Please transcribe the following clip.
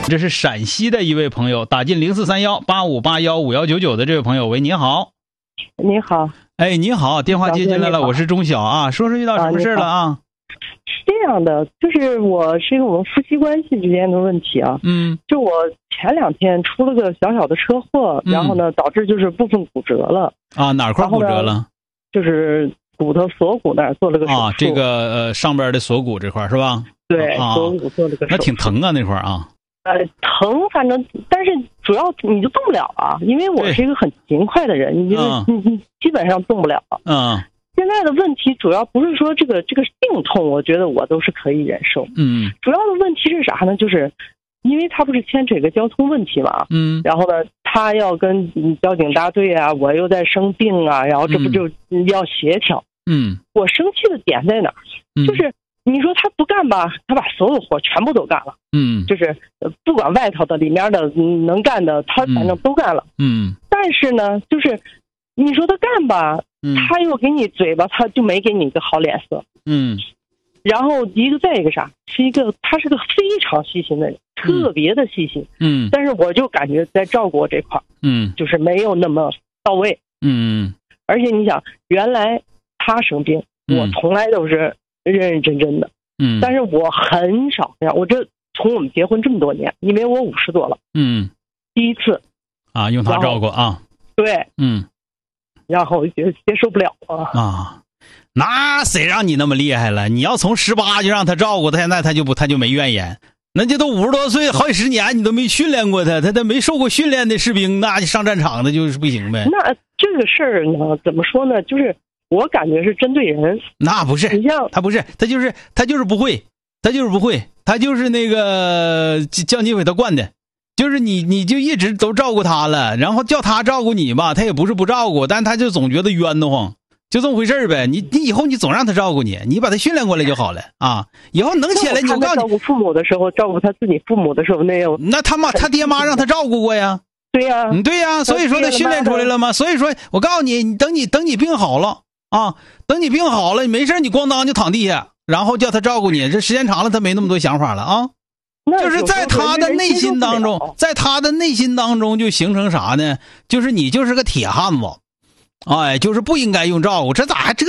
这是陕西的一位朋友，打进043185815199的这位朋友，喂，您好。 你好。 哎，你好，电话接进来了，我是钟晓啊，说说遇到什么事了啊？ 是这样的，就是我们夫妻关系之间的问题啊。就我前2天出了个小小的车祸，然后呢，导致就是部分骨折了。啊， 哪块骨折了？ 就是骨头锁骨那儿做了个手术。啊， 这个上边的锁骨这块是吧？ 对，锁骨做了个手术。 那挺疼啊，那块啊。 疼，反正但是主要你就动不了啊，因为我是一个很勤快的人，你基本上动不了。现在的问题主要不是说这个病痛，我觉得我都是可以忍受。主要的问题是啥呢？就是因为他不是牵扯一个交通问题嘛。然后呢，他要跟交警大队啊，我又在生病啊，然后这不就要协调。我生气的点在哪儿？就是你说他不干吧，他把所有活全部都干了。就是不管外头的里面的能干的，他反正都干了。但是呢，就是你说他干吧，他又给你嘴巴，他就没给你一个好脸色。然后再一个啥，他是个非常细心的人，特别的细心。但是我就感觉在照顾我这块，就是没有那么到位。而且你想，原来他生病，我从来都是认认真真的。但是我很少这样，我这从我们结婚这么多年，因为我50多了。第一次啊，用他照顾啊。 对。然后我就觉得接受不了啊。那谁让你那么厉害了？你要从18就让他照顾他，现在他就没怨言。那就都50多岁，好几十年你都没训练过他没受过训练的士兵，那上战场的就是不行呗。 那这个事儿呢，怎么说呢？就是我感觉是针对人。 那不是，他不是，他就是不会，他就是那个降级委他惯的。就是你就一直都照顾他了，然后叫他照顾你吧，他也不是不照顾，但他就总觉得冤得慌，就这么回事呗。你以后你总让他照顾你把他训练过来就好了啊。以后能起来，我告诉你， 照顾父母的时候，照顾他自己父母的时候， 那他爹妈让他照顾过呀。 对呀， 对呀，所以说他训练出来了吗？所以说我告诉你，等你病好了啊，等你病好了，你没事你咣当就躺地下，然后叫他照顾你，这时间长了他没那么多想法了啊。就是在他的内心当中，就形成啥呢？就是你就是个铁汉子，哎，就是不应该用照顾，这咋还这